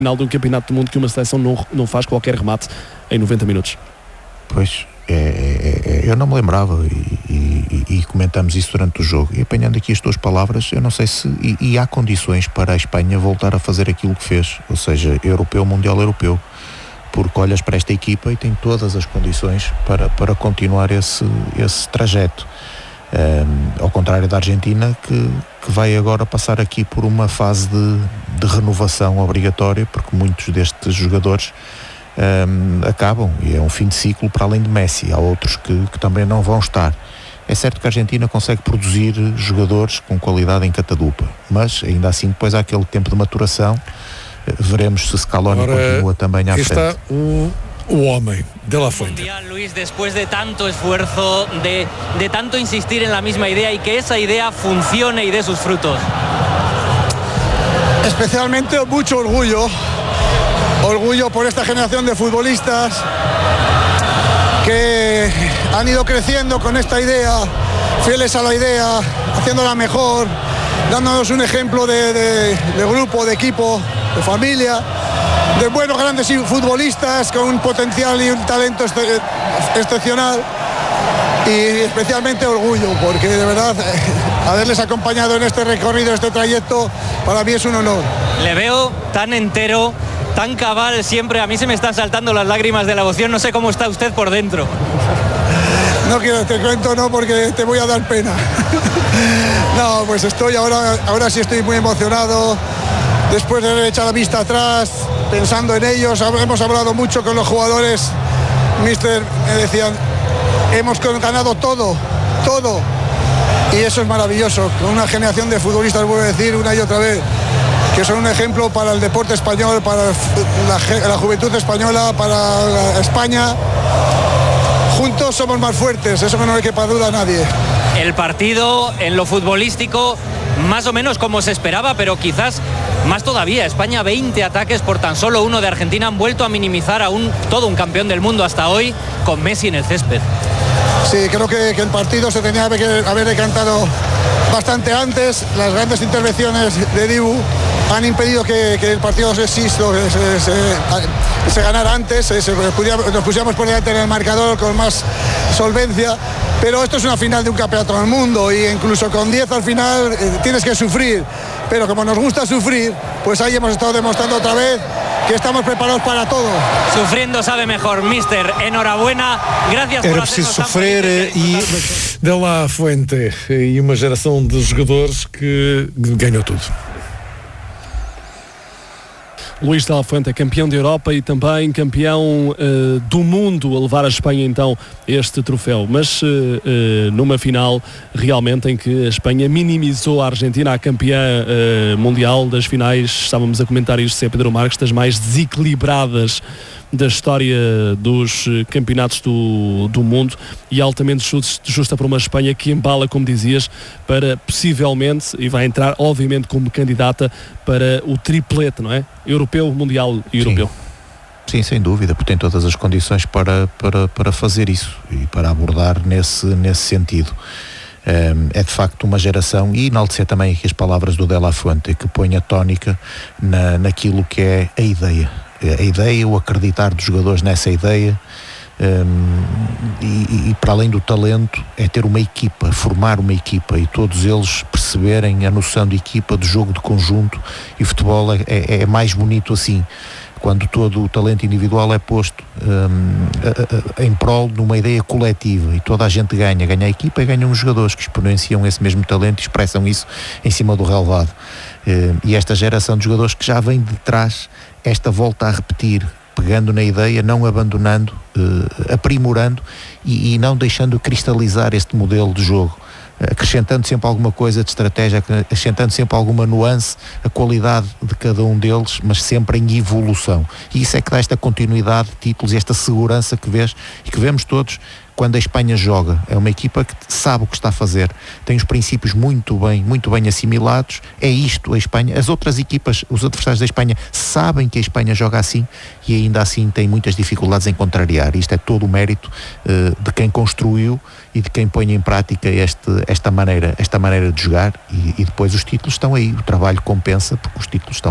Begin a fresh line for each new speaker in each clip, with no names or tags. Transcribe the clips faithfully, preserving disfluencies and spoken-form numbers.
final de um campeonato do mundo que uma seleção não, não faz qualquer remate em noventa minutos.
Pois, é, é, é, eu não me lembrava e, e, e comentamos isso durante o jogo, e apanhando aqui as tuas palavras, eu não sei se e, e há condições para a Espanha voltar a fazer aquilo que fez, ou seja, europeu, mundial europeu, porque olhas para esta equipa e tem todas as condições para, para continuar esse, esse trajeto. Um, ao contrário da Argentina, que, que vai agora passar aqui por uma fase de, de renovação obrigatória, porque muitos destes jogadores um, acabam, e é um fim de ciclo para além de Messi. Há outros que, que também não vão estar. É certo que a Argentina consegue produzir jogadores com qualidade em catadupa, mas ainda assim depois há aquele tempo de maturação. Veremos se Scaloni Ora, continua também à frente.
Está o, o homem de La Fuente.
Luis, después de tanto esfuerzo, de, de tanto insistir en la misma idea y que esa idea funcione y dé sus frutos.
Especialmente mucho orgullo, orgullo por esta generación de futbolistas que han ido creciendo con esta idea, fieles a la idea, haciéndola mejor, dándonos un ejemplo de, de, de grupo, de equipo, de familia, de buenos grandes futbolistas con un potencial y un talento ex- excepcional, y especialmente orgullo porque de verdad haberles acompañado en este recorrido, en este trayecto, para mí es un honor.
Le veo tan entero, tan cabal siempre, a mí se me están saltando las lágrimas de la emoción, no sé cómo está usted por dentro.
No quiero, te cuento no, porque te voy a dar pena. No, pues estoy ahora, ahora sí estoy muy emocionado. Después de haber echado la vista atrás, pensando en ellos, hemos hablado mucho con los jugadores. Mister, me decían, hemos ganado todo, todo. Y eso es maravilloso. Con una generación de futbolistas, voy a decir una y otra vez, que son un ejemplo para el deporte español, para la, la juventud española, para España. Juntos somos más fuertes, eso que no le quepa duda a nadie.
El partido en lo futbolístico más o menos como se esperaba, pero quizás más todavía. España, veinte ataques por tan solo uno de Argentina, han vuelto a minimizar a un, todo un campeón del mundo hasta hoy, con Messi en el césped.
Sí, creo que, que el partido se tenía que haber decantado bastante antes. Las grandes intervenciones de Dibu han impedido que, que el partido se, se, se, se, se ganara antes, se, se, nos pusiéramos por delante en el marcador con más solvencia, pero esto es una final de un campeonato del mundo y incluso con diez al final eh, tienes que sufrir, pero como nos gusta sufrir, pues ahí hemos estado demostrando otra vez que estamos preparados para todo.
Sufriendo sabe mejor, mister, enhorabuena, gracias por
Era preciso sofrer e de La Fuente e uma geração de jogadores que ganhou tudo.
Luís de La Fuente, campeão da Europa e também campeão uh, do mundo, a levar a Espanha então este troféu, mas uh, uh, numa final realmente em que a Espanha minimizou a Argentina, a campeã uh, mundial das finais. Estávamos a comentar isto, C. Pedro Marques, das mais desequilibradas da história dos campeonatos do, do mundo, e altamente justa para uma Espanha que embala, como dizias, para possivelmente, e vai entrar obviamente como candidata para o triplete, não é? Europeu, mundial e europeu.
Sim, Sim, sem dúvida, porque tem todas as condições para, para, para fazer isso e para abordar nesse, nesse sentido. É de facto uma geração, e enaltecer também aqui as palavras do De La Fuente, que põe a tónica na, naquilo que é a ideia. A ideia, o acreditar dos jogadores nessa ideia, um, e, e para além do talento é ter uma equipa, formar uma equipa e todos eles perceberem a noção de equipa, de jogo de conjunto, e o futebol é, é, é mais bonito assim, quando todo o talento individual é posto um, a, a, em prol de uma ideia coletiva, e toda a gente ganha, ganha a equipa e ganham os jogadores que exponenciam esse mesmo talento e expressam isso em cima do relvado. Um, e esta geração de jogadores que já vem de trás, esta volta a repetir, pegando na ideia, não abandonando, uh, aprimorando e, e não deixando cristalizar este modelo de jogo, acrescentando sempre alguma coisa de estratégia, acrescentando sempre alguma nuance, a qualidade de cada um deles, mas sempre em evolução. E isso é que dá esta continuidade de títulos e esta segurança que vês e que vemos todos quando a Espanha joga. É uma equipa que sabe o que está a fazer, tem os princípios muito bem, muito bem assimilados. É isto a Espanha. As outras equipas, os adversários da Espanha, sabem que a Espanha joga assim e ainda assim tem muitas dificuldades em contrariar. Isto é todo o mérito uh, de quem construiu e de quem põe em prática este, esta, maneira, esta maneira de jogar, e, e depois os títulos estão aí, o trabalho compensa porque os títulos estão aí.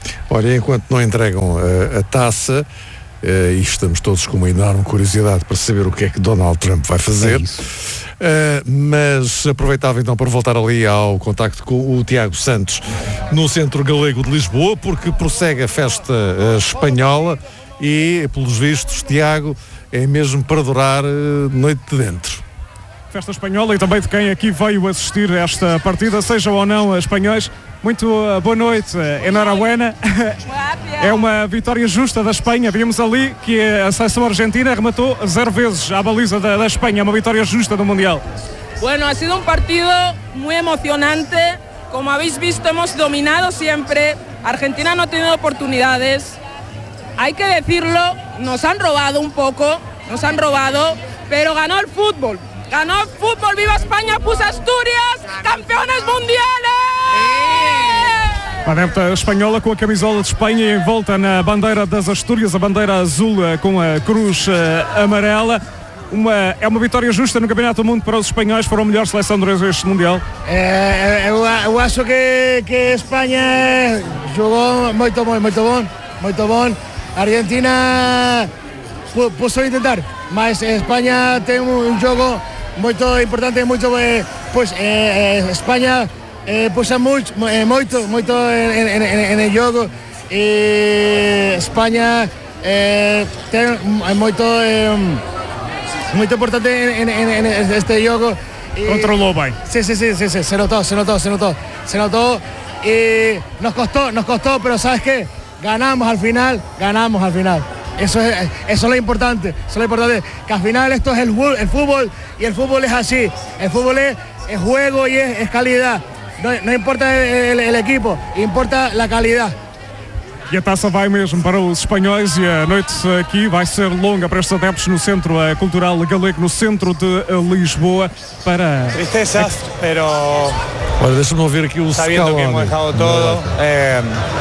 Olha, enquanto não entregam a, a taça, uh, e estamos todos com uma enorme curiosidade para saber o que é que Donald Trump vai fazer. É isso. Uh, mas aproveitava então para voltar ali ao contacto com o Tiago Santos no Centro Galego de Lisboa, porque prossegue a festa uh, espanhola e, pelos vistos, Tiago, é mesmo para durar uh, noite de dentro.
Festa espanhola e também de quem aqui veio assistir a esta partida, sejam ou não espanhóis. Muito uh, boa noite, enhorabuena. É uma vitória justa da Espanha. Vimos ali que a seleção argentina rematou zero vezes à baliza da, da Espanha. É uma vitória justa do Mundial.
Bueno, ha sido un partido muy emocionante. Como habéis visto, hemos dominado siempre. Argentina no ha tenido oportunidades. Hay que decirlo, nos han robado un poco, nos han robado, pero ganó el fútbol. Ganó el fútbol, viva España, puso Asturias, campeones mundiales!
A adepta espanhola com a camisola de Espanha envolta na bandeira das Astúrias, a bandeira azul com a cruz amarela. Uma, é uma vitória justa no Campeonato do Mundo para os espanhóis, foram a melhor seleção durante este Mundial.
É, eu, eu acho que, que Espanha jogou muito bom, muito bom, muito bom. A Argentina puso a tentar, mas Espanha tem um jogo muito importante, muito, pois eh, Espanha eh, puxa muito, muito, muito no jogo e Espanha eh, tem muito, eh, muito importante neste jogo.
Controlou bem.
Sim, sim, sim, sim, se notou, se notou, se notou, se notou e nos costó, nos costó, pero sabes qué, ganamos al final, ganamos al final. Eso es, eso es lo importante, eso es lo importante, que al final esto es el, el fútbol y el fútbol es así, el fútbol es, es juego y es, es calidad, no, no importa el, el equipo, importa la calidad.
E a taça vai mesmo para os espanhóis e a noite aqui vai ser longa para estes adeptos no Centro Cultural Galego, no centro de Lisboa, para...
Tristezas, pero...
Olha, deixa-me ouvir aqui o
sabiendo que hemos dejado todo. Eh,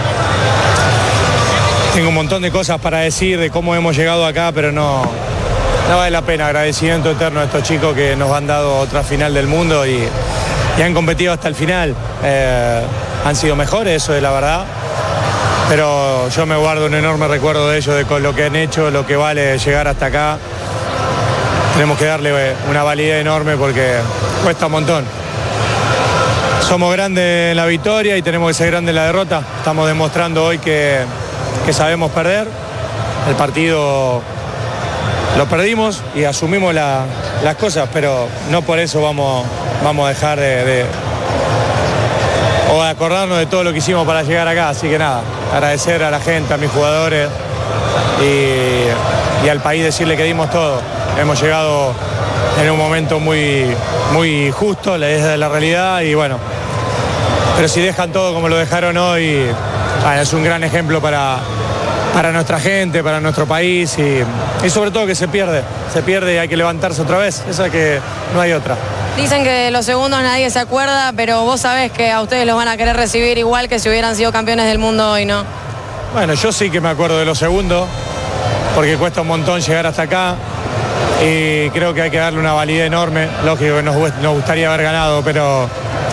Tengo un montón de cosas para decir de cómo hemos llegado acá, pero no, no vale la pena. Agradecimiento eterno a estos chicos que nos han dado otra final del mundo y, y han competido hasta el final. Eh, han sido mejores, eso es la verdad. Pero yo me guardo un enorme recuerdo de ellos, de con lo que han hecho, lo que vale llegar hasta acá. Tenemos que darle una validez enorme porque cuesta un montón. Somos grandes en la victoria y tenemos que ser grandes en la derrota. Estamos demostrando hoy que... que sabemos perder, el partido lo perdimos y asumimos la, las cosas, pero no por eso vamos, vamos a dejar de, de o de acordarnos de todo lo que hicimos para llegar acá, así que nada, agradecer a la gente, a mis jugadores y, y al país decirle que dimos todo. Hemos llegado en un momento muy, muy justo, es la realidad y bueno, pero si dejan todo como lo dejaron hoy, ah, es un gran ejemplo para, para nuestra gente, para nuestro país y, y sobre todo que se pierde, se pierde y hay que levantarse otra vez, eso es que no hay otra.
Dicen que los segundos nadie se acuerda, pero vos sabés que a ustedes los van a querer recibir igual que si hubieran sido campeones del mundo hoy, ¿no?
Bueno, yo sí que me acuerdo de los segundos, porque cuesta un montón llegar hasta acá y creo que hay que darle una validez enorme, lógico que nos, nos gustaría haber ganado, pero...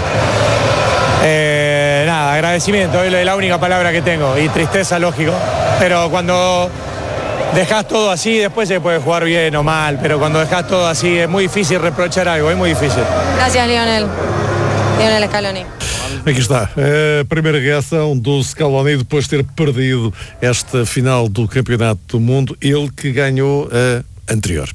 Eh, nada, agradecimiento, es la única palabra que tengo y tristeza, lógico, pero cuando dejas todo así después se puede jugar bien o mal, pero cuando dejas todo así es muy difícil reprochar algo, es muy difícil.
Gracias, Lionel. Lionel Scaloni.
Aqui está a primeira reação do Scaloni depois de ter perdido esta final do Campeonato do Mundo, ele que ganhou a anterior.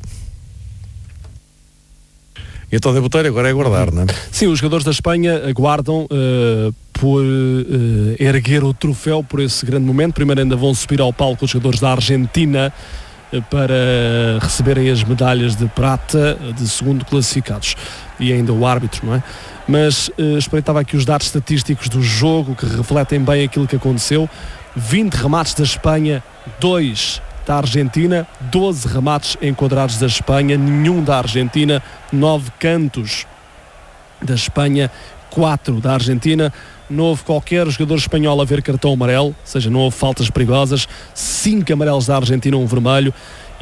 Então debutar agora é aguardar, não é?
Sim, os jogadores da Espanha aguardam uh, por uh, erguer o troféu por esse grande momento. Primeiro ainda vão subir ao palco os jogadores da Argentina uh, para receberem as medalhas de prata de segundo classificados. E ainda o árbitro, não é? Mas uh, espreitava aqui os dados estatísticos do jogo que refletem bem aquilo que aconteceu. vinte remates da Espanha, dois da Argentina, doze remates enquadrados da Espanha, nenhum da Argentina, nove cantos da Espanha, quatro da Argentina. Não houve qualquer jogador espanhol a ver cartão amarelo, ou seja, não houve faltas perigosas, cinco amarelos da Argentina, um vermelho,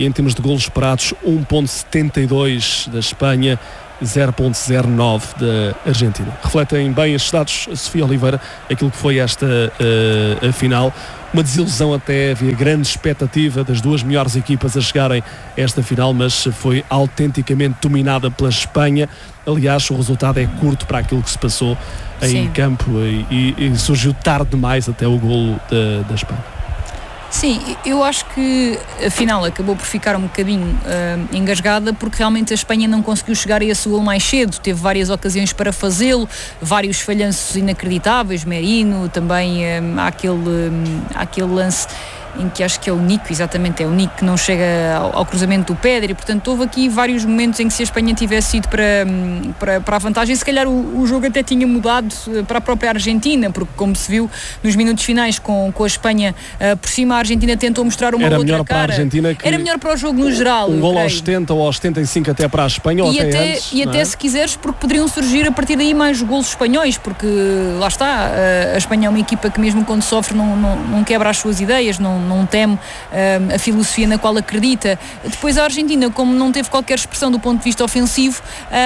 e em termos de golos esperados, um ponto setenta e dois da Espanha, zero ponto zero nove da Argentina. Refletem bem estes dados, Sofia Oliveira, aquilo que foi esta uh, a final. Uma desilusão até, havia grande expectativa das duas melhores equipas a chegarem a esta final, mas foi autenticamente dominada pela Espanha. Aliás, o resultado é curto para aquilo que se passou em Sim. campo e, e, e surgiu tarde demais até o golo da, da Espanha.
Sim, eu acho que a final acabou por ficar um bocadinho uh, engasgada porque realmente a Espanha não conseguiu chegar a esse gol mais cedo, teve várias ocasiões para fazê-lo, vários falhanços inacreditáveis, Merino, também um, há, aquele, um, há aquele lance em que acho que é o Nico, exatamente, é o Nico que não chega ao, ao cruzamento do Pedri, portanto houve aqui vários momentos em que se a Espanha tivesse ido para, para, para a vantagem, se calhar o, o jogo até tinha mudado para a própria Argentina, porque como se viu nos minutos finais com, com a Espanha uh, por cima, a Argentina tentou mostrar uma
Era
outra
melhor
cara.
Para a Argentina que
Era melhor para o jogo no geral.
Um gol aos setenta ou aos setenta e cinco até para a Espanha, ou
e
até,
até
antes.
E até é? se quiseres, porque poderiam surgir a partir daí mais golos espanhóis, porque lá está, a Espanha é uma equipa que mesmo quando sofre não, não, não quebra as suas ideias, não, não teme a filosofia na qual acredita. Depois a Argentina, como não teve qualquer expressão do ponto de vista ofensivo,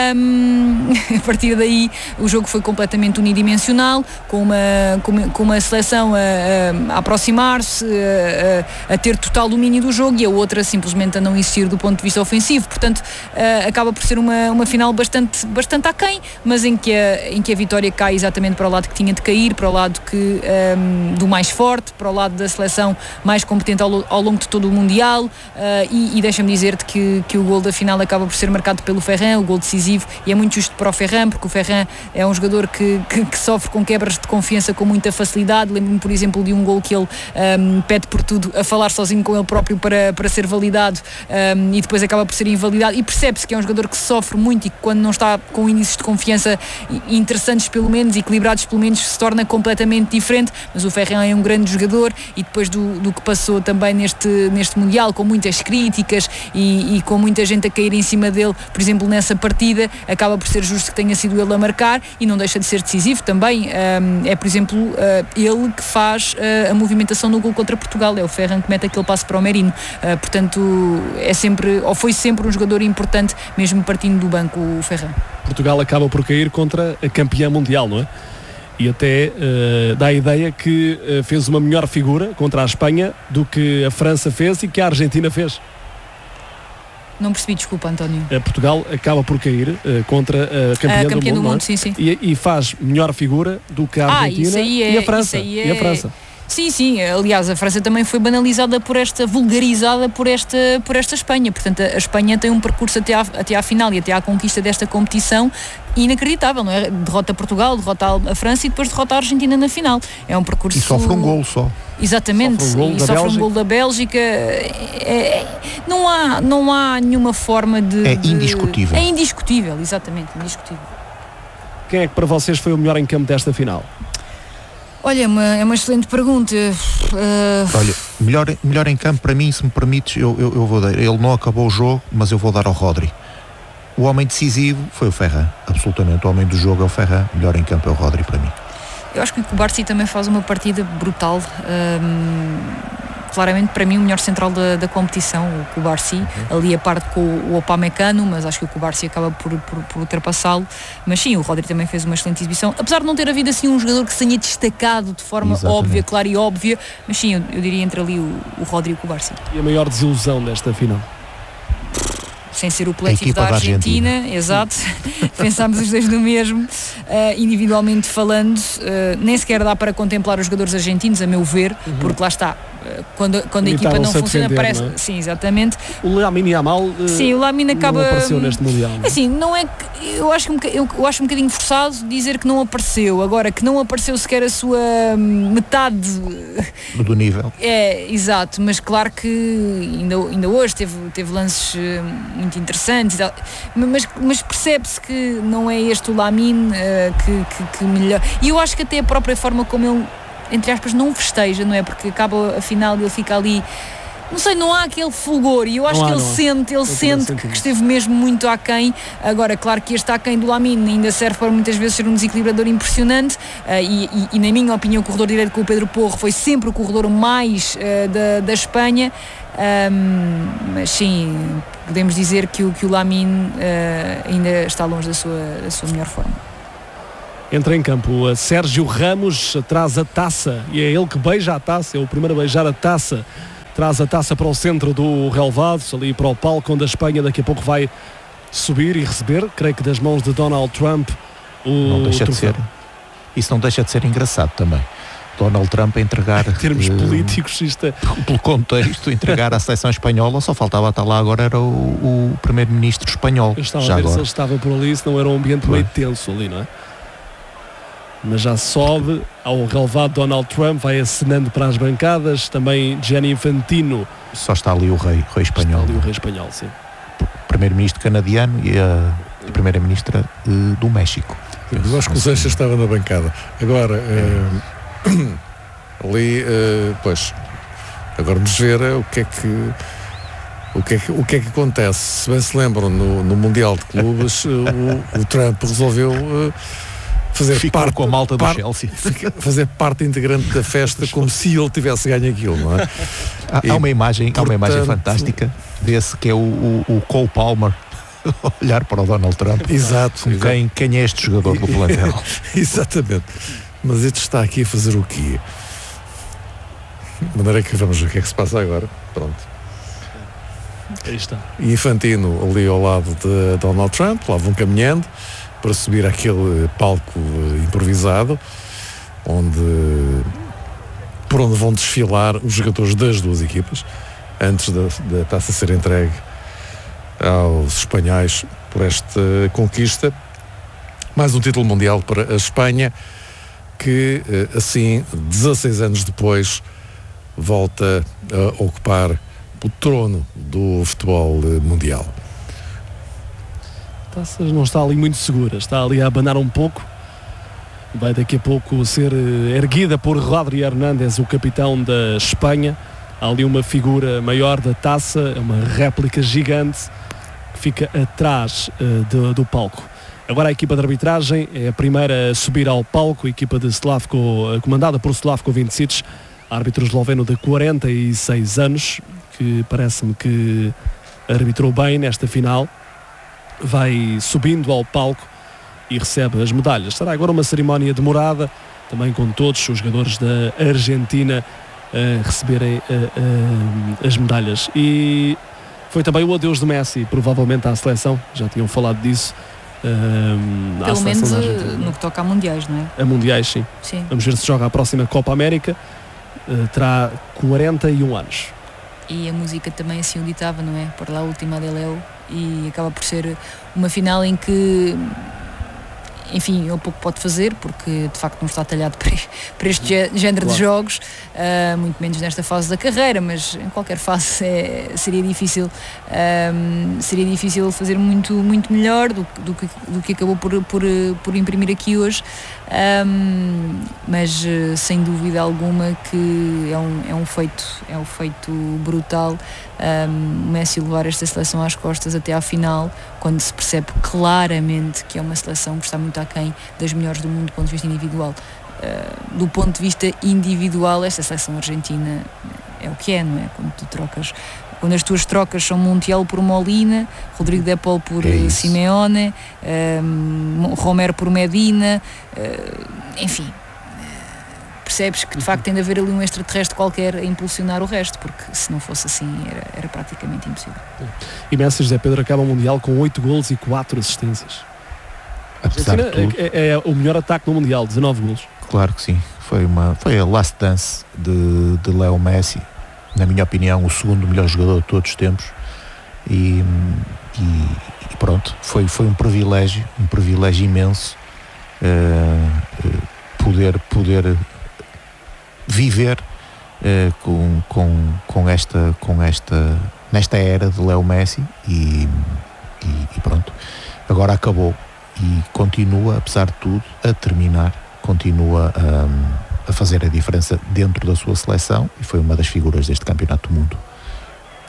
um, a partir daí o jogo foi completamente unidimensional, com uma, com uma, com uma seleção a, a, a aproximar-se, a, a, a ter total domínio do jogo, e a outra simplesmente a não existir do ponto de vista ofensivo. Portanto, uh, acaba por ser uma, uma final bastante, bastante aquém, mas em que, a, em que a vitória cai exatamente para o lado que tinha de cair, para o lado que, um, do mais forte, para o lado da seleção mais competente ao ao longo de todo o Mundial, uh, e, e deixa-me dizer-te que, que o gol da final acaba por ser marcado pelo Ferran, o gol decisivo, e é muito justo para o Ferran, porque o Ferran é um jogador que, que, que sofre com quebras de confiança com muita facilidade. Lembro-me, por exemplo, de um gol que ele um, pede por tudo a falar sozinho com ele próprio para, para ser validado, um, e depois acaba por ser invalidado, e percebe-se que é um jogador que sofre muito e que quando não está com índices de confiança interessantes pelo menos, equilibrados pelo menos, se torna completamente diferente. Mas o Ferran é um grande jogador, e depois do, do que passou também neste, neste Mundial, com muitas críticas e, e com muita gente a cair em cima dele, por exemplo nessa partida, acaba por ser justo que tenha sido ele a marcar, e não deixa de ser decisivo também. Um, é por exemplo uh, ele que faz uh, a movimentação no gol contra Portugal, é o Ferran que mete aquele passe para o Merino, uh, portanto é sempre, ou foi sempre um jogador importante, mesmo partindo do banco, o Ferran. Portugal acaba por cair contra a campeã mundial, não é? E até uh, dá a ideia que uh, fez uma melhor figura contra a Espanha do que a França fez e que a Argentina fez. Não percebi, desculpa, António. Uh, Portugal acaba por cair uh, contra a campeã, a campeã do mundo, do mundo sim, sim. E, e faz melhor figura do que a Argentina ah, é, e a França. É... E a França. Sim, sim, aliás a França também foi banalizada por esta, vulgarizada por esta, por esta Espanha, portanto a Espanha tem um percurso até à, até à final e até à conquista desta competição inacreditável, não é? Derrota Portugal, derrota a França e depois derrota a Argentina na final, é um percurso... E sofre um gol só. Exatamente, sofre um gol e sofre Bélgica. um gol da Bélgica, é, é, não, há, não há nenhuma forma de... É indiscutível. De, é indiscutível, exatamente, indiscutível. Quem é que para vocês foi o melhor em campo desta final? Olha, é uma, é uma excelente pergunta. Uh...
Olha, melhor, melhor em campo para mim, se me permites, eu, eu, eu vou dar. Ele não acabou o jogo, mas eu vou dar ao Rodri. O homem decisivo foi o Ferran, absolutamente. O homem do jogo é o Ferran, melhor em campo é o Rodri para mim.
Eu acho que o Kubarsi também faz uma partida brutal. Um, claramente, para mim, o melhor central da, da competição, o Kubarsi. Uhum. Ali a parte com o Upamecano, mas acho que o Kubarsi acaba por, por, por ultrapassá-lo. Mas sim, o Rodri também fez uma excelente exibição. Apesar de não ter havido assim um jogador que se tenha destacado de forma Exatamente. óbvia, clara e óbvia, mas sim, eu, eu diria entre ali o, o Rodri e o Kubarsi. E a maior desilusão desta final? Sem ser o coletivo da Argentina, da Argentina. Exato, pensámos os dois no mesmo, uh, individualmente falando, uh, nem sequer dá para contemplar os jogadores argentinos, a meu ver, uhum. porque lá está, uh, quando, quando a equipa não funciona, defender, parece... Não é? Sim, exatamente. O Lamine Yamal uh, sim, o Lamine acaba... não apareceu neste Mundial. Não? Assim, não é que... Eu acho, um, eu, eu acho um bocadinho forçado dizer que não apareceu, agora que não apareceu sequer a sua metade...
do nível. É, exato, mas claro que ainda, ainda hoje teve, teve lances... muito interessantes, mas, mas percebe-se que não é este o Lamine uh, que, que, que melhor, e eu acho que até a própria forma como ele, entre aspas, não festeja, não é? Porque acaba a final e ele fica ali
não sei, não há aquele fulgor e eu acho
Não
que
há,
ele
não há.
sente, ele
Não
sente
tem
que
sentido.
esteve mesmo muito aquém. Agora, claro que este aquém do Lamine ainda serve para muitas vezes ser um desequilibrador impressionante, uh, e, e, e na minha opinião o corredor direito com o Pedro Porro foi sempre o corredor mais uh, da, da Espanha. Um, mas sim, podemos dizer que o, que o Lamine uh, ainda está longe da sua, da sua melhor forma.
Entra em campo a Sérgio Ramos, traz a taça e é ele que beija a taça, é o primeiro a beijar a taça, traz a taça para o centro do relvado, ali para o palco onde a Espanha daqui a pouco vai subir e receber, creio que das mãos de Donald Trump, o
Não deixa de
troféu.
ser, isso não deixa de ser engraçado também. Donald Trump a entregar,
Em termos
eh,
políticos, isto é...
pelo contexto, entregar à seleção espanhola, só faltava estar lá agora era o, o primeiro-ministro espanhol.
Eu estava
Já
a ver se
agora.
ele estava por ali, se não era um ambiente meio tenso ali, não é? Mas já sobe ao relevado Donald Trump, vai acenando para as bancadas, também Gianni Infantino.
Só está ali o rei, rei espanhol.
Está ali o rei espanhol, sim.
Primeiro-ministro canadiano e a, a primeira-ministra eh, do México.
Eu acho que o Seixas estava na bancada. Agora, eh, ali, eh, pois, agora vamos ver eh, o que é que o que é que, o que, é que acontece. Se bem se lembram, no, no Mundial de Clubes, eh, o, o Trump resolveu eh, fazer
Ficou
parte
com a malta do
par-
Chelsea.
fica- fazer parte integrante da festa como se ele tivesse ganho aquilo, não é?
Há,
E,
há uma imagem, há uma imagem
portanto,
fantástica desse que é o, o, o Cole Palmer a olhar para o Donald Trump.
Exato.
Com quem, quem é este jogador do plantel?
Exatamente. Mas este está aqui a fazer o quê? De maneira que vamos ver o que é que se passa agora. Pronto.
Aí está.
E Infantino ali ao lado de Donald Trump, lá vão caminhando para subir àquele palco eh, improvisado, onde por onde vão desfilar os jogadores das duas equipas, antes da, da taça ser entregue aos espanhóis por esta conquista. Mais um título mundial para a Espanha, que assim, dezasseis anos depois, volta a ocupar o trono do futebol mundial.
A taça não está ali muito segura, está ali a abanar um pouco. Vai daqui a pouco ser eh, erguida por Rodri Hernández, o capitão da Espanha. Há ali uma figura maior da taça, uma réplica gigante que fica atrás uh, do, do palco. Agora a equipa de arbitragem é a primeira a subir ao palco, a equipa de Slavko, uh, comandada por Slavko Vincic, árbitro esloveno de quarenta e seis anos, que parece-me que arbitrou bem nesta final. Vai subindo ao palco e recebe as medalhas. Será agora uma cerimónia demorada, também com todos os jogadores da Argentina a receberem uh, uh, as medalhas. E foi também o adeus de Messi, provavelmente à seleção, já tinham falado disso. Uh,
Pelo menos uh, no que toca a mundiais, não é?
A mundiais, sim.
Sim.
Vamos ver se joga a próxima Copa América. Uh, terá quarenta e um anos.
E a música também assim o ditava, não é? Por lá a última de Leo, e acaba por ser uma final em que, enfim, ele pouco pode fazer, porque de facto não está talhado para, para este género
Claro.
de jogos, uh, muito menos nesta fase da carreira, mas em qualquer fase é, seria difícil um, seria difícil fazer muito, muito melhor do, do, que, do que acabou por, por, por imprimir aqui hoje. Um, mas uh, sem dúvida alguma que é um, é um feito é um feito brutal, um, o Messi levar esta seleção às costas até à final, quando se percebe claramente que é uma seleção que está muito aquém das melhores do mundo do ponto de vista individual. Uh, do ponto de vista individual, esta seleção argentina é o que é, não é? Quando tu trocas, quando as tuas trocas são Montiel por Molina, Rodrigo de Paul por
É
uh, Simeone, um, Romero por Medina, uh, enfim, uh, percebes que de facto tem de haver ali um extraterrestre qualquer a impulsionar o resto, porque se não fosse assim era, era praticamente impossível.
E Messi, José Pedro, acaba o Mundial com oito golos e quatro assistências.
Apesar de
Argentina
tudo,
é, é o melhor ataque no Mundial, dezanove golos.
claro que sim. Foi, uma, foi a last dance de, de Leo Messi. Na minha opinião, o segundo melhor jogador de todos os tempos. E, e, e pronto, foi, foi um privilégio, um privilégio imenso uh, uh, poder, poder viver uh, com, com, com, esta, com esta, nesta era de Leo Messi e, e, e pronto, agora acabou e continua, apesar de tudo, a terminar, continua a, a fazer a diferença dentro da sua seleção e foi uma das figuras deste Campeonato do Mundo.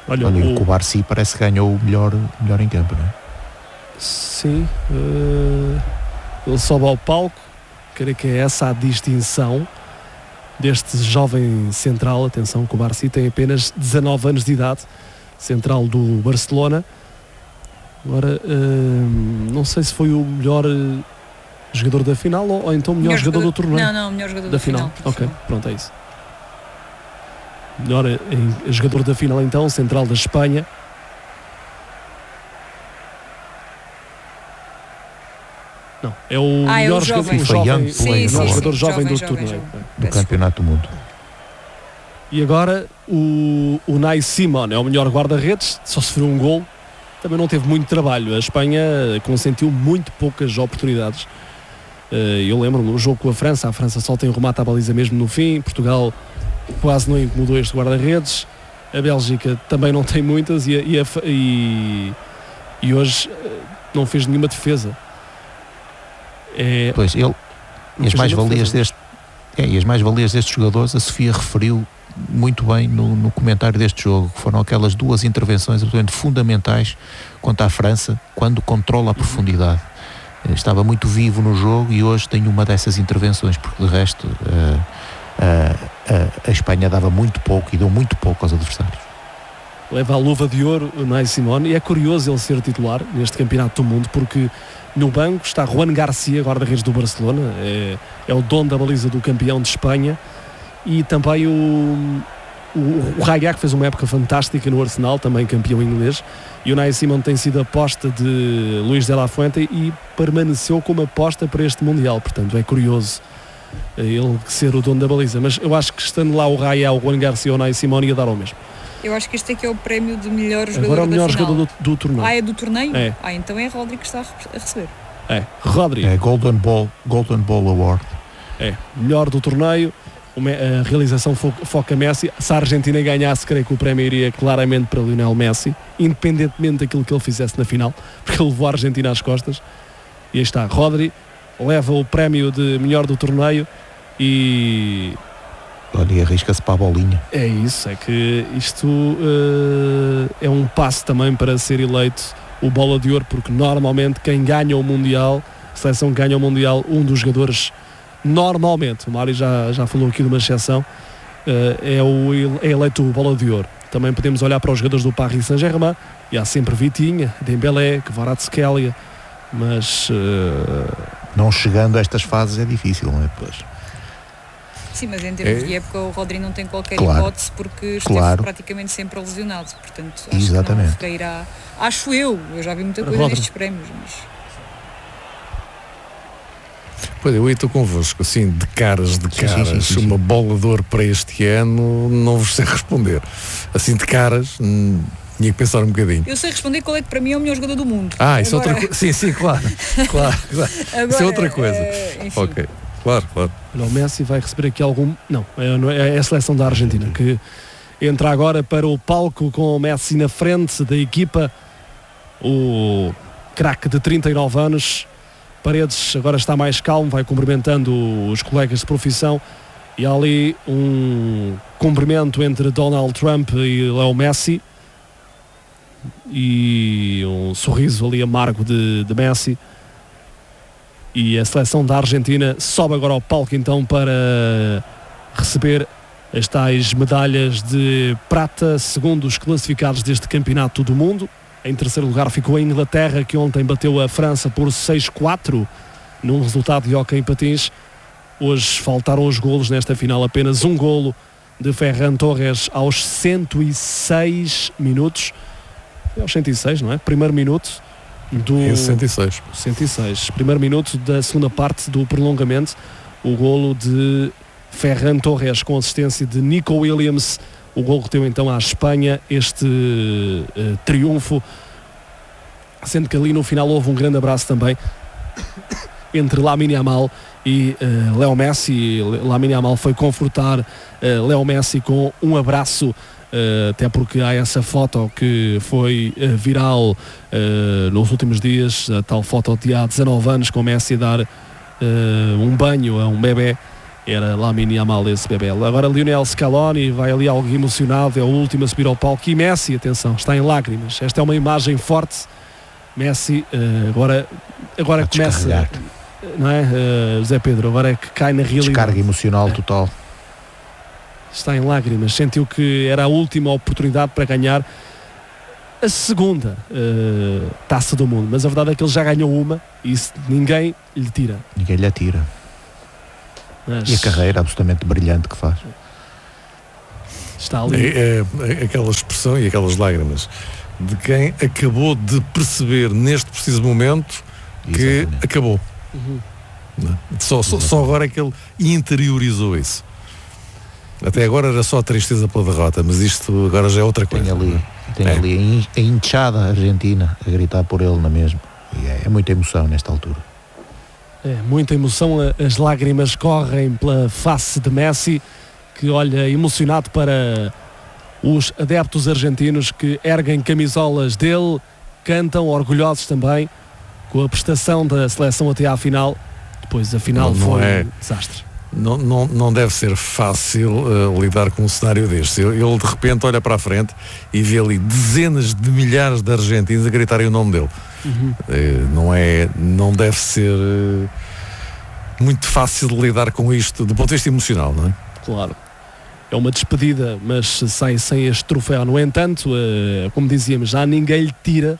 Olha, Olha o, o Cubarsí parece que ganhou o melhor, melhor em campo, não é?
Sim, uh, ele sobe ao palco, creio que é essa a distinção deste jovem central. Atenção, o Cubarsí tem apenas dezanove anos de idade, central do Barcelona. Agora, uh, não sei se foi o melhor uh, jogador da final ou, ou então o melhor, melhor jogador, jogador do torneio.
Não, não, o melhor jogador
da
da
final.
final.
Ok, pronto, é isso. Melhor em, jogador da final então, central da Espanha. Não, é o
ah,
melhor
é o
jogador
jovem,
jovem,
sim,
sim,
sim,
jogador
sim,
jovem,
jovem
do
jovem,
torneio.
jovem.
Do Campeonato do Mundo.
E agora o Unai Simón é o melhor guarda-redes, só sofreu um gol, também não teve muito trabalho. A Espanha consentiu muito poucas oportunidades. Eu lembro-me no jogo com a França, a França só tem um remate à baliza mesmo no fim, Portugal quase não incomodou este guarda-redes, a Bélgica também não tem muitas e, e, e, e hoje não fez nenhuma defesa. É,
pois, ele e as mais-valias deste, é, e as mais-valias destes jogadores, a Sofia referiu muito bem no, no comentário deste jogo, que foram aquelas duas intervenções absolutamente fundamentais quanto à França, quando controla a profundidade. Estava muito vivo no jogo e hoje tem uma dessas intervenções, porque de resto uh, uh, uh, a Espanha dava muito pouco e deu muito pouco aos adversários.
Leva a luva de ouro o Unai Simón e é curioso ele ser titular neste Campeonato do Mundo, porque no banco está Juan Garcia, guarda-redes do Barcelona, é, é o dono da baliza do campeão de Espanha, e também o, o, o Rayak fez uma época fantástica no Arsenal, também campeão inglês, e o Unai Simón tem sido aposta de Luís de la Fuente e permaneceu como aposta para este Mundial, portanto é curioso ele ser o dono da baliza, mas eu acho que estando lá o Rayak, o Juan Garcia e o Unai Simón ia dar ao mesmo.
Eu acho que este aqui é o prémio de melhor jogador.
Agora é o melhor
da final.
jogador do, do torneio.
Ah, é do torneio?
É.
Ah, então é Rodri que está a receber.
É, Rodri.
É Golden Ball, Golden Ball Award.
É, melhor do torneio. A realização foca Messi. Se a Argentina ganhasse, creio que o prémio iria claramente para Lionel Messi, independentemente daquilo que ele fizesse na final, porque ele levou a Argentina às costas. E aí está, Rodri leva o prémio de melhor do torneio e...
Olha, e arrisca-se para a bolinha.
É isso, é que isto uh, é um passo também para ser eleito o Bola de Ouro, porque normalmente quem ganha o Mundial, a seleção que ganha o Mundial, um dos jogadores, normalmente, o Mário já, já falou aqui de uma exceção, uh, é, o, é eleito o Bola de Ouro. Também podemos olhar para os jogadores do Paris Saint-Germain, e há sempre Vitinha, Dembélé, Kvaratskhelia, mas... Uh...
Não chegando a estas fases é difícil, não é? Pois.
Sim, mas em termos é. de época o Rodri não tem qualquer
claro.
hipótese porque esteve
claro.
praticamente sempre lesionado, portanto acho
Exatamente.
que não recairá. Acho eu, eu já vi muita coisa Rodri. nestes prémios, mas...
Pois eu estou convosco, assim, de caras, de caras, sim, sim, sim, sim. Uma bola de ouro para este ano, não vos sei responder. Assim, de caras, hum, tinha que pensar um bocadinho.
Eu sei responder qual é que para mim é o melhor jogador do mundo.
Ah, isso
Agora...
é outra coisa. Sim, sim, claro. claro, claro.
Agora,
isso é outra coisa.
Uh,
ok. Claro, claro.
O Messi vai receber aqui algum... Não, é a seleção da Argentina que entra agora para o palco com o Messi na frente da equipa. O craque de trinta e nove anos. Paredes agora está mais calmo, vai cumprimentando os colegas de profissão. E há ali um cumprimento entre Donald Trump e Leo Messi. E um sorriso ali amargo de, de Messi. E a seleção da Argentina sobe agora ao palco então para receber as tais medalhas de prata, segundo os classificados deste Campeonato do Mundo. Em terceiro lugar ficou a Inglaterra, que ontem bateu a França por seis quatro num resultado de hóquei em patins. Hoje faltaram os golos nesta final, apenas um golo de Ferran Torres aos cento e seis minutos. É aos cento e seis, não é? Primeiro minuto. Do
cento e seis.
cento e seis. Primeiro minuto da segunda parte do prolongamento. O golo de Ferran Torres com assistência de Nico Williams. O golo que deu então à Espanha este uh, triunfo. Sendo que ali no final houve um grande abraço também entre Lamine Yamal e uh, Leo Messi. Lamine Yamal foi confortar uh, Leo Messi com um abraço. Uh, até porque há essa foto que foi uh, viral uh, nos últimos dias, a tal foto de há dezanove anos com Messi a dar uh, um banho a um bebê era Lamine Yamal esse bebê. Agora Lionel Scaloni vai ali algo emocionado, é o último a subir ao palco, e Messi, atenção, está em lágrimas. Esta é uma imagem forte. Messi uh, agora, agora começa, não é, uh, José Pedro, agora é que cai na realidade.
Descarga emocional é. total.
Está em lágrimas, sentiu que era a última oportunidade para ganhar a segunda uh, taça do mundo, mas a verdade é que ele já ganhou uma e isso ninguém lhe tira.
Ninguém lhe atira. Mas... E a carreira absolutamente brilhante que faz.
Está ali.
É, é, aquela expressão e aquelas lágrimas de quem acabou de perceber neste preciso momento que Exatamente. acabou. Uhum. Não? Só, só, só agora é que ele interiorizou isso. Até agora era só a tristeza pela derrota, mas isto agora já é outra coisa.
Tem ali, tem é. ali a hinchada argentina a gritar por ele na mesma. E é, é muita emoção nesta altura.
É, muita emoção, as lágrimas correm pela face de Messi, que olha emocionado para os adeptos argentinos que erguem camisolas dele, cantam, orgulhosos também, com a prestação da seleção até à final. Depois a final não, não foi é, um desastre.
Não, não, não deve ser fácil uh, lidar com um cenário deste. Ele de repente olha para a frente e vê ali dezenas de milhares de argentinos a gritarem o nome dele. Uhum. Uh, não é, não deve ser uh, muito fácil de lidar com isto do ponto de vista emocional, não é?
Claro. É uma despedida, mas sai sem este troféu. No entanto, uh, como dizíamos, já ninguém lhe tira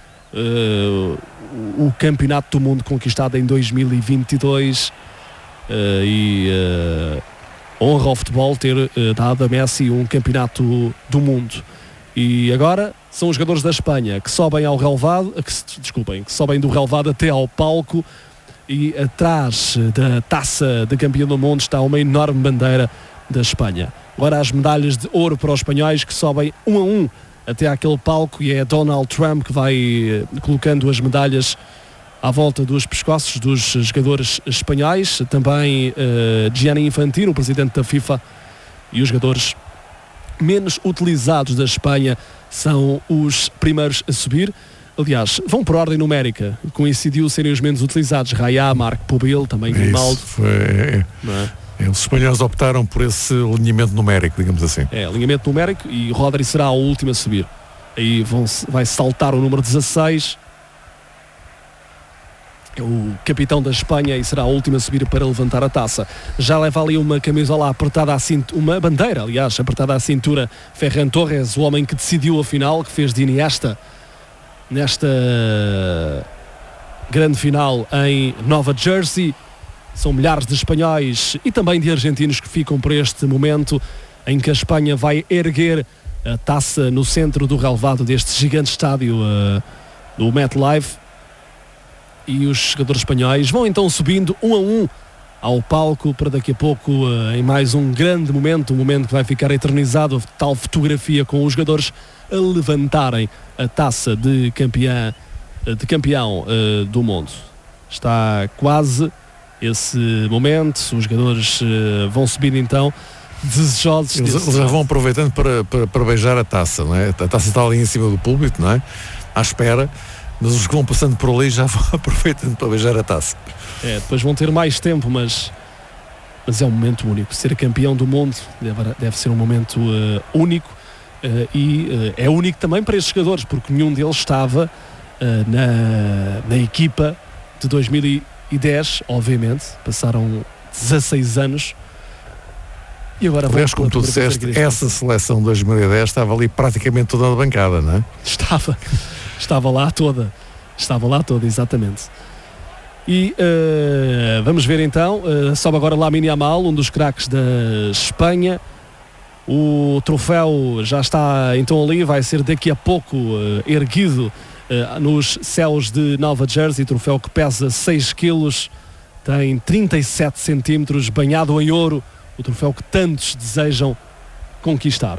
uh, o campeonato do mundo conquistado em dois mil e vinte e dois. Uh, e uh, honra ao futebol ter uh, dado a Messi um campeonato do mundo. E agora são os jogadores da Espanha que sobem ao relvado, que, desculpem, que sobem do relvado até ao palco, e atrás da taça de campeão do mundo está uma enorme bandeira da Espanha. Agora as medalhas de ouro para os espanhóis, que sobem um a um até àquele palco, e é Donald Trump que vai uh, colocando as medalhas à volta dos pescoços dos jogadores espanhóis. Também uh, Gianni Infantino, o presidente da FIFA, e os jogadores menos utilizados da Espanha são os primeiros a subir. Aliás, vão por ordem numérica. Coincidiu serem os menos utilizados. Raya, Marco Pobil, também Grimaldo.
Foi... É, é. Os espanhóis optaram por esse alinhamento numérico, digamos assim.
É, alinhamento numérico, e Rodri será o último a subir. Aí vão, vai saltar o número dezasseis. O capitão da Espanha, e será a última a subir para levantar a taça. Já leva ali uma camisola apertada à cintura, uma bandeira, aliás, apertada à cintura, Ferran Torres, o homem que decidiu a final, que fez de Iniesta nesta grande final em Nova Jersey. São milhares de espanhóis e também de argentinos que ficam por este momento em que a Espanha vai erguer a taça no centro do relvado deste gigante estádio uh, do MetLife. E os jogadores espanhóis vão então subindo um a um ao palco para daqui a pouco, uh, em mais um grande momento, um momento que vai ficar eternizado, a tal fotografia com os jogadores a levantarem a taça de campeão, de campeão uh, do mundo. Está quase esse momento, os jogadores uh, vão subir então desejosos.
Eles, eles já vão aproveitando para, para, para beijar a taça, não é? A taça está ali em cima do púlpito, não é? À espera. Mas os que vão passando por ali já vão aproveitando para beijar a taça.
É, depois vão ter mais tempo, mas, mas é um momento único. Ser campeão do mundo deve, deve ser um momento uh, único, uh, e uh, é único também para estes jogadores, porque nenhum deles estava uh, na, na equipa de dois mil e dez, obviamente. Passaram dezasseis anos. E agora
Aliás, como tu disseste, essa seleção de dois mil e dez estava ali praticamente toda na bancada, não é?
Estava. Estava lá toda, estava lá toda, exatamente. E uh, vamos ver então, uh, sobe agora Lamine Yamal, um dos craques da Espanha. O troféu já está então ali, vai ser daqui a pouco uh, erguido uh, nos céus de Nova Jersey. Troféu que pesa seis quilos, tem trinta e sete centímetros, banhado em ouro. O troféu que tantos desejam conquistar.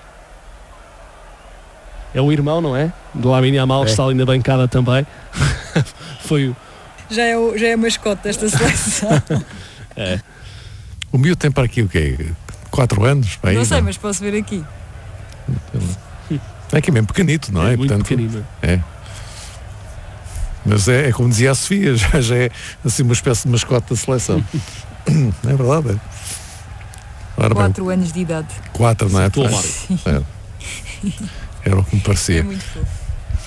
É o irmão, não é? Do Lamine Yamal, é. Que está ali na bancada também. Foi o...
Já é, o, já é a mascote desta seleção.
É.
O miúdo tem para aqui o quê? Quatro anos? Aí,
não sei,
não?
Mas posso ver aqui.
É que é mesmo pequenito, não é?
É muito
Portanto,
pequenino.
É. Mas é, é como dizia a Sofia, já, já é assim uma espécie de mascote da seleção. É verdade. Ora,
Quatro bem, anos de idade.
Quatro, não é? Era. Era o que me parecia.
É muito fofo.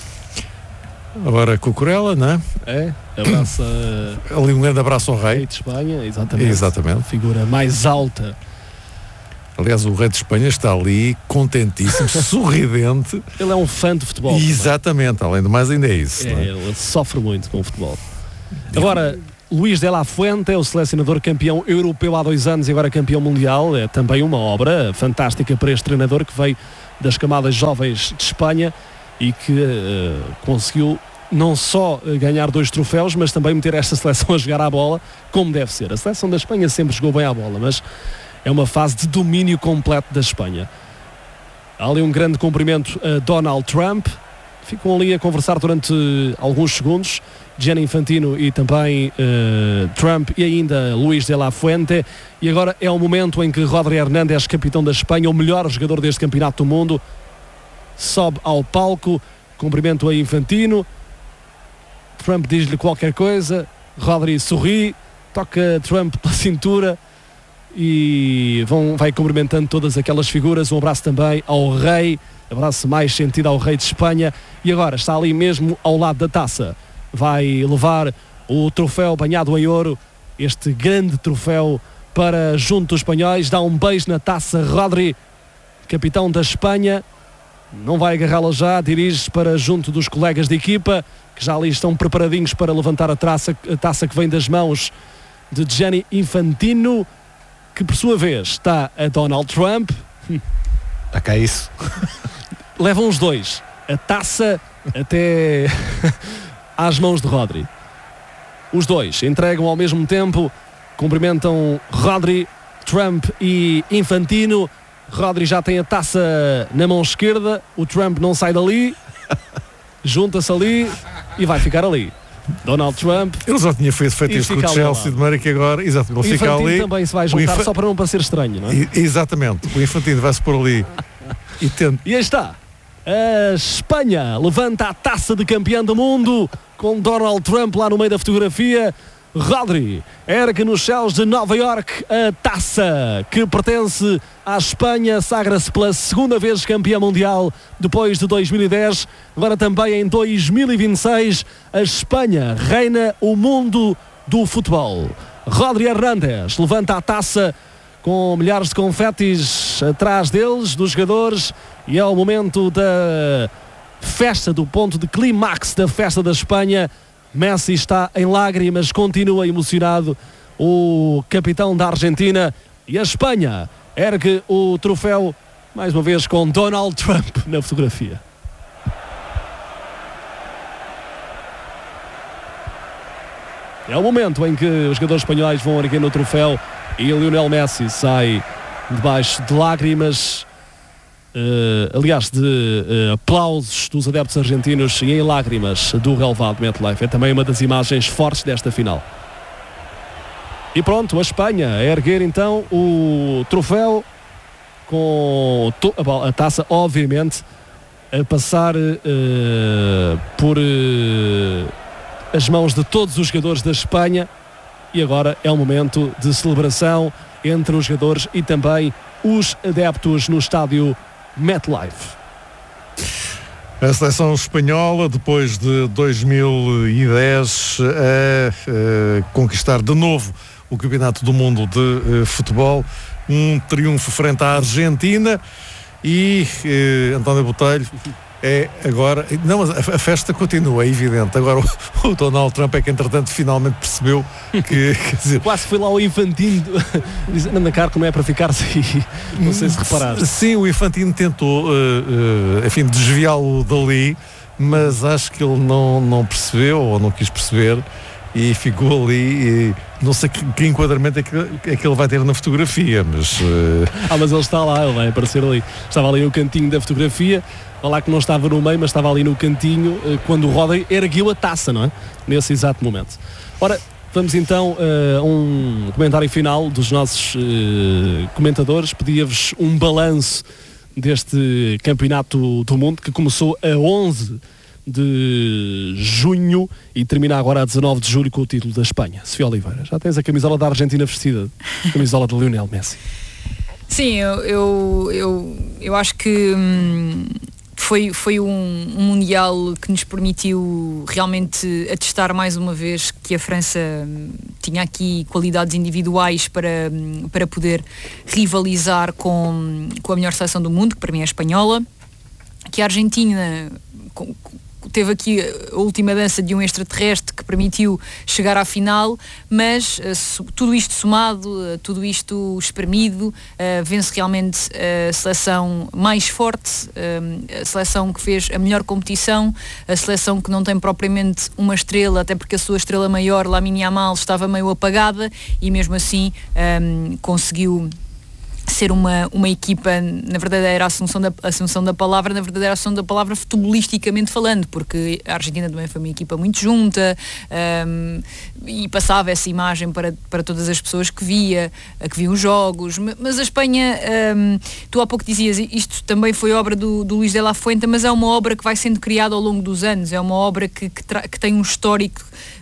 Agora Cucurella, não é?
É, abraça
ali um grande abraço ao rei.
Rei de Espanha, exatamente.
Exatamente.
Figura mais alta.
Aliás, o rei de Espanha está ali contentíssimo, sorridente.
Ele é um fã de futebol.
Exatamente, também. Além do mais ainda é isso.
É,
não é?
Ele sofre muito com o futebol. Agora, Luís de la Fuente é o selecionador campeão europeu há dois anos e agora campeão mundial. É também uma obra fantástica para este treinador que veio das camadas jovens de Espanha e que uh, conseguiu não só ganhar dois troféus, mas também meter esta seleção a jogar à bola como deve ser. A seleção da Espanha sempre jogou bem à bola, mas é uma fase de domínio completo da Espanha. Há ali um grande cumprimento a Donald Trump. Ficam ali a conversar durante alguns segundos. Gianni Infantino e também uh, Trump e ainda Luís de la Fuente. E agora é o momento em que Rodri Hernández, capitão da Espanha, o melhor jogador deste campeonato do mundo, sobe ao palco, cumprimento a Infantino. Trump diz-lhe qualquer coisa, Rodri sorri, toca Trump pela cintura e vão, vai cumprimentando todas aquelas figuras. Um abraço também ao rei, abraço mais sentido ao rei de Espanha, e agora está ali mesmo ao lado da taça. Vai levar o troféu banhado em ouro, este grande troféu para junto dos espanhóis. Dá um beijo na taça Rodri, capitão da Espanha. Não vai agarrá-la já, dirige-se para junto dos colegas de equipa que já ali estão preparadinhos para levantar a taça, a taça que vem das mãos de Gianni Infantino, que por sua vez está a Donald Trump.
Está cá isso.
Levam os dois a taça até às mãos de Rodri. Os dois entregam ao mesmo tempo, cumprimentam Rodri, Trump e Infantino. Rodri já tem a taça na mão esquerda, o Trump não sai dali, junta-se ali e vai ficar ali. Donald Trump.
Ele já tinha feito, feito isto com o Chelsea de maneira que agora, exatamente, ele fica ali.
Também se vai juntar Infa... só para não parecer estranho, não é?
E, exatamente, o Infantino vai-se por ali e tenta.
E aí está. A Espanha levanta a taça de campeão do mundo com Donald Trump lá no meio da fotografia. Rodri ergue nos céus de Nova Iorque a taça que pertence à Espanha, sagra-se pela segunda vez campeã mundial depois de dois mil e dez, agora também em dois mil e vinte e seis a Espanha reina o mundo do futebol. Rodri Hernández levanta a taça com milhares de confetis atrás deles, dos jogadores, e é o momento da festa, do ponto de clímax da festa da Espanha. Messi está em lágrimas, continua emocionado, o capitão da Argentina, e a Espanha ergue o troféu, mais uma vez com Donald Trump na fotografia. É o momento em que os jogadores espanhóis vão erguer no troféu e Lionel Messi sai debaixo de lágrimas, uh, aliás, de uh, aplausos dos adeptos argentinos e em lágrimas do relevado MetLife. É também uma das imagens fortes desta final. E pronto, a Espanha a erguer então o troféu com a taça, obviamente, a passar uh, por uh, as mãos de todos os jogadores da Espanha. E agora é um momento de celebração entre os jogadores e também os adeptos no estádio MetLife.
A seleção espanhola, depois de dois mil e dez, a, a conquistar de novo o Campeonato do Mundo de uh, Futebol, um triunfo frente à Argentina, e uh, António Botelho é agora... Não, mas a, a festa continua, é evidente. Agora o, o Donald Trump é que, entretanto, finalmente percebeu que... Quer dizer,
quase foi lá o Infantino diz, anda cá, como é para ficar-se aí. Não sei se reparaste.
Sim, o Infantino tentou, uh, uh, enfim, desviá-lo dali, mas acho que ele não, não percebeu, ou não quis perceber, e ficou ali, e não sei que, que enquadramento é que, é que ele vai ter na fotografia, mas... Uh...
Ah, mas ele está lá, ele vai aparecer ali. Estava ali no cantinho da fotografia, olha lá que não estava no meio, mas estava ali no cantinho, uh, quando o Rodri ergueu a taça, não é? Nesse exato momento. Ora, vamos então a uh, um comentário final dos nossos uh, comentadores. Pedia-vos um balanço deste campeonato do mundo, que começou a onze de junho e termina agora a dezanove de julho com o título da Espanha. Sofia Oliveira, já tens a camisola da Argentina vestida, a camisola de Lionel Messi.
Sim, eu, eu, eu, eu acho que hum, foi, foi um, um Mundial que nos permitiu realmente atestar mais uma vez que a França hum, tinha aqui qualidades individuais para, hum, para poder rivalizar com, com a melhor seleção do mundo, que para mim é a espanhola, que a Argentina com, teve aqui a última dança de um extraterrestre que permitiu chegar à final, mas uh, tudo isto somado, uh, tudo isto espremido, uh, vence realmente a seleção mais forte, uh, a seleção que fez a melhor competição, a seleção que não tem propriamente uma estrela, até porque a sua estrela maior, Lamine Yamal, estava meio apagada e mesmo assim um, conseguiu ser uma, uma equipa, na verdadeira assunção da, assunção da palavra, na verdadeira assunção da palavra futebolisticamente falando, porque a Argentina também foi uma equipa muito junta um, e passava essa imagem para, para todas as pessoas que via, que viam os jogos, mas a Espanha, um, tu há pouco dizias, isto também foi obra do, do Luís de la Fuente, mas é uma obra que vai sendo criada ao longo dos anos, é uma obra que, que, tra- que tem um histórico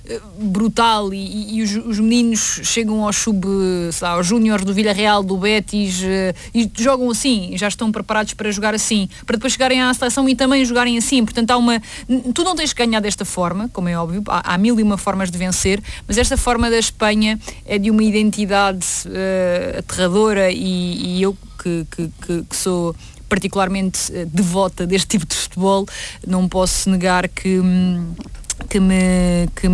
brutal e, e os, os meninos chegam aos sub, sei lá, aos júniores do Villarreal, do Betis e jogam assim, já estão preparados para jogar assim, para depois chegarem à seleção e também jogarem assim, portanto há uma, tu não tens que ganhar desta forma, como é óbvio, há, há mil e uma formas de vencer, mas esta forma da Espanha é de uma identidade uh, aterradora e, e eu que, que, que, que sou particularmente uh, devota deste tipo de futebol, não posso negar que hum, que me, que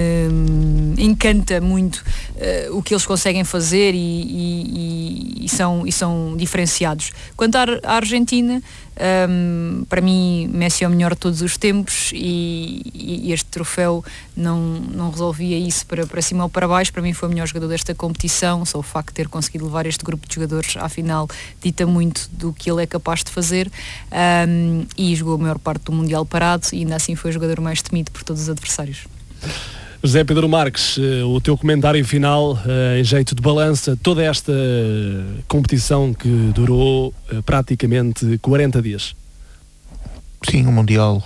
me encanta muito uh, o que eles conseguem fazer e, e, e, são, e são diferenciados. Quanto à, à Argentina, um, para mim Messi é o melhor de todos os tempos e, e este troféu não, não resolvia isso para, para cima ou para baixo. Para mim foi o melhor jogador desta competição, só o facto de ter conseguido levar este grupo de jogadores à final dita muito do que ele é capaz de fazer, um, e jogou a maior parte do Mundial parado e ainda assim foi o jogador mais temido por todos os adversários.
José Pedro Marques, o teu comentário final em jeito de balança, toda esta competição que durou praticamente quarenta dias.
Sim, um Mundial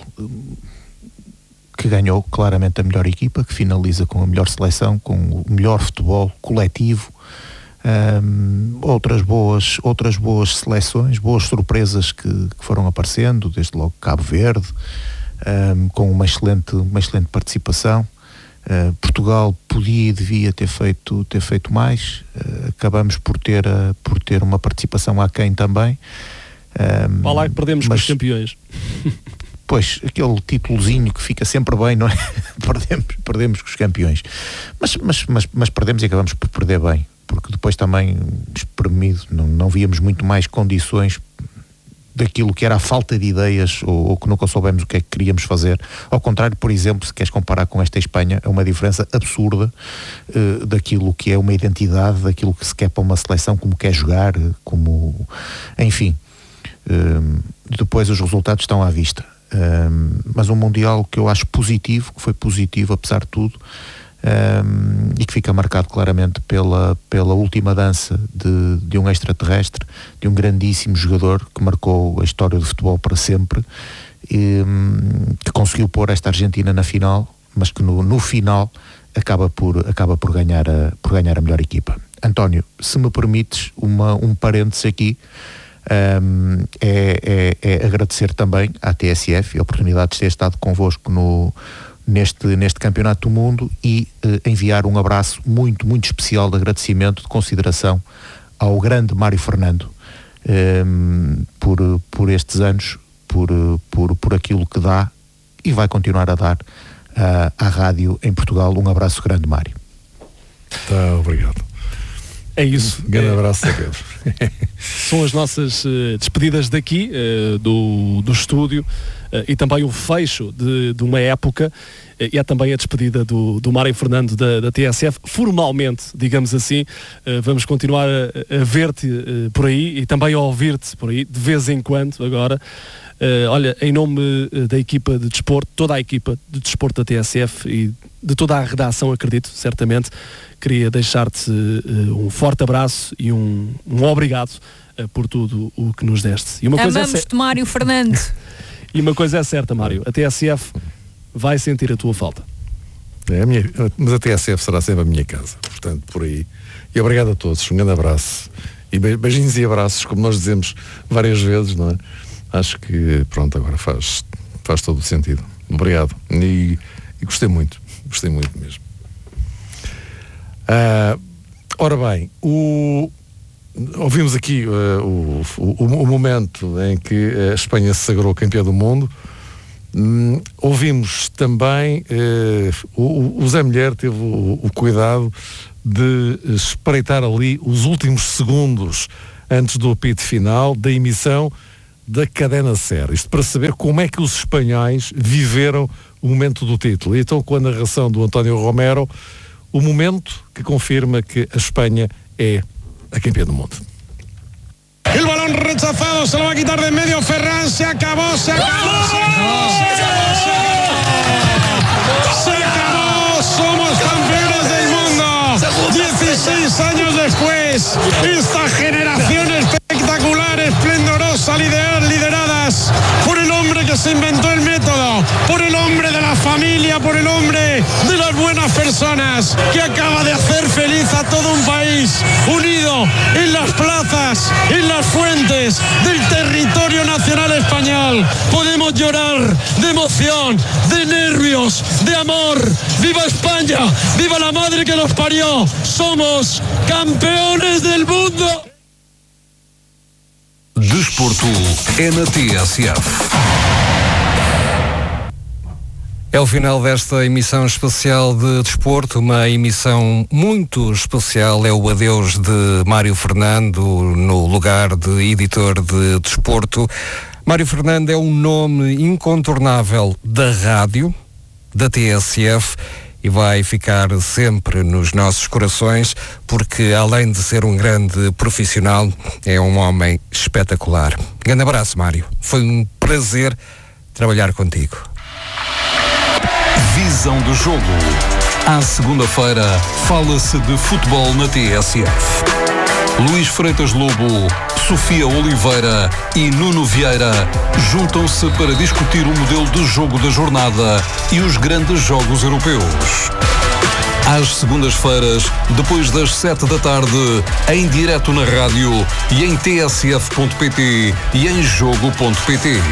que ganhou claramente a melhor equipa, que finaliza com a melhor seleção, com o melhor futebol coletivo, um, outras boas, outras boas seleções, boas surpresas que, que foram aparecendo, desde logo Cabo Verde, um, com uma excelente, uma excelente participação. Uh, Portugal podia e devia ter feito, ter feito mais, uh, acabamos por ter, uh, por ter uma participação aquém também. Um,
Vá lá que perdemos mas, com os campeões.
Pois, aquele títulozinho que fica sempre bem, não é? perdemos, perdemos com os campeões. Mas, mas, mas, mas perdemos e acabamos por perder bem, porque depois também, espremido, não, não víamos muito mais condições daquilo que era a falta de ideias ou, ou que nunca soubemos o que é que queríamos fazer. Ao contrário, por exemplo, se queres comparar com esta Espanha, é uma diferença absurda uh, daquilo que é uma identidade, daquilo que se quer para uma seleção, como quer jogar, como... Enfim, uh, depois os resultados estão à vista. Uh, mas um Mundial que eu acho positivo, que foi positivo apesar de tudo, Um, e que fica marcado claramente pela, pela última dança de, de um extraterrestre, de um grandíssimo jogador que marcou a história do futebol para sempre, e, um, que conseguiu pôr esta Argentina na final, mas que no, no final acaba por, acaba por, ganhar a, por ganhar a melhor equipa. António, se me permites uma, um parênteses aqui, um, é, é, é agradecer também à T S F a oportunidade de ter estado convosco no Neste, neste Campeonato do Mundo e uh, enviar um abraço muito, muito especial de agradecimento, de consideração ao grande Mário Fernando um, por, por estes anos, por, por, por aquilo que dá e vai continuar a dar uh, à rádio em Portugal. Um abraço grande, Mário.
Tá, obrigado.
É isso.
Um grande
é,
abraço a Pedro.
São as nossas uh, despedidas daqui, uh, do, do estúdio, uh, e também o fecho de, de uma época, uh, e é também a despedida do, do Mário Fernando da, da T S F, formalmente, digamos assim. Uh, vamos continuar a, a ver-te uh, por aí e também a ouvir-te por aí, de vez em quando, agora. Uh, olha, em nome uh, da equipa de desporto, toda a equipa de desporto da T S F e de toda a redação, acredito, certamente, queria deixar-te uh, um forte abraço e um, um obrigado uh, por tudo o que nos deste. E uma
Amamos-te,
coisa é...
Mário Fernando.
E uma coisa é certa, Mário, a T S F vai sentir a tua falta.
É a minha, mas a T S F será sempre a minha casa, portanto, por aí. E obrigado a todos, um grande abraço. E beijinhos e abraços, como nós dizemos várias vezes, não é? Acho que, pronto, agora faz, faz todo o sentido. Obrigado. E, e gostei muito, gostei muito mesmo. Uh, ora bem, o, ouvimos aqui uh, o, o, o momento em que a Espanha se sagrou campeã do mundo. Hum, ouvimos também uh, o, o Zé Mulher teve o, o cuidado de espreitar ali os últimos segundos antes do apito final da emissão da Cadena Ser. Isto para saber como é que os espanhóis viveram o momento do título. E então, com a narração do António Romero, o momento que confirma que a Espanha é a campeã do mundo.
El balón rechazado, se lo va a quitar de medio Ferran, se acabó, se acabó, se acabó, se acabó, se acabó, se acabó, somos campeones del mundo, dieciséis años después, esta generación espectacular, esplendorosa, liderar, lideradas por el hombre que se inventó el método, por el hombre de la familia, por el hombre de las buenas personas, que acaba de hacer feliz a todo un país, unido en las plazas, en las fuentes del territorio nacional español. Podemos llorar de emoción, de nervios, de amor. ¡Viva España! ¡Viva la madre que nos parió! ¡Somos campeones del mundo!
Desporto é na T S F.
É o final desta emissão especial de desporto, uma emissão muito especial. É o adeus de Mário Fernando no lugar de editor de desporto. Mário Fernando é um nome incontornável da rádio, da T S F, e vai ficar sempre nos nossos corações, porque além de ser um grande profissional, é um homem espetacular. Grande abraço, Mário. Foi um prazer trabalhar contigo.
Visão do jogo. À segunda-feira, fala-se de futebol na T S F. Luís Freitas Lobo, Sofia Oliveira e Nuno Vieira juntam-se para discutir o modelo de jogo da jornada e os grandes jogos europeus. Às segundas-feiras, depois das sete da tarde, em direto na rádio e em t s f ponto p t e em jogo ponto p t.